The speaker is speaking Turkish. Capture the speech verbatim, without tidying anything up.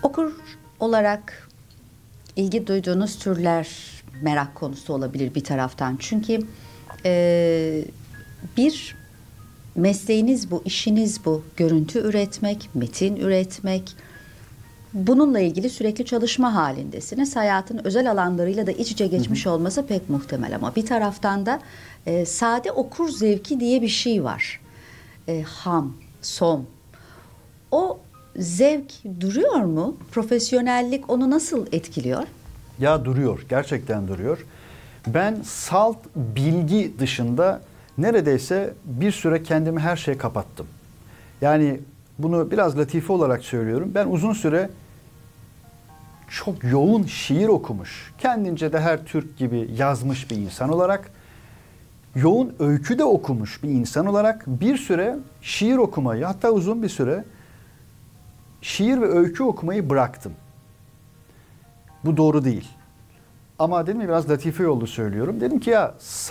Okur olarak ilgi duyduğunuz türler merak konusu olabilir bir taraftan. Çünkü e, bir mesleğiniz bu, işiniz bu. Görüntü üretmek, metin üretmek. Bununla ilgili sürekli çalışma halindesiniz. Hayatın özel alanlarıyla da iç içe geçmiş olması pek muhtemel ama bir taraftan da e, sade okur zevki diye bir şey var. E, ham, som. O zevk duruyor mu? Profesyonellik onu nasıl etkiliyor? Ya duruyor, gerçekten duruyor. Ben salt bilgi dışında neredeyse bir süre kendimi her şeye kapattım. Yani bunu biraz latife olarak söylüyorum. Ben uzun süre çok yoğun şiir okumuş, kendince de her Türk gibi yazmış bir insan olarak, yoğun öykü de okumuş bir insan olarak bir süre şiir okumayı, hatta uzun bir süre şiir ve öykü okumayı bıraktım. Bu doğru değil. Ama dedim ya biraz latife yollu söylüyorum. Dedim ki ya